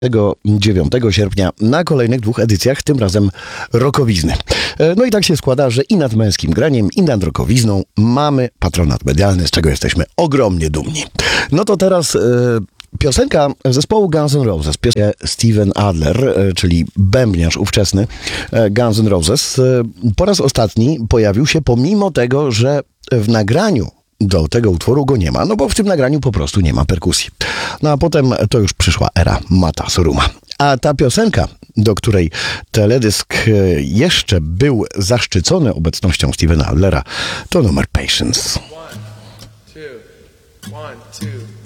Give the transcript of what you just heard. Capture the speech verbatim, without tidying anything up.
dziewiątego sierpnia na kolejnych dwóch edycjach, tym razem Rockowizny. No i tak się składa, że i nad męskim graniem, i nad Rockowizną mamy patronat medialny, z czego jesteśmy ogromnie dumni. No to teraz... Yy... Piosenka zespołu Guns N' Roses, piosenka Steven Adler, czyli bębniarz ówczesny Guns N' Roses, po raz ostatni pojawił się pomimo tego, że w nagraniu do tego utworu go nie ma, no bo w tym nagraniu po prostu nie ma perkusji. No a potem to już przyszła era Mata Soruma. A ta piosenka, do której teledysk jeszcze był zaszczycony obecnością Stevena Adlera, to numer Patience. One, two, one, two.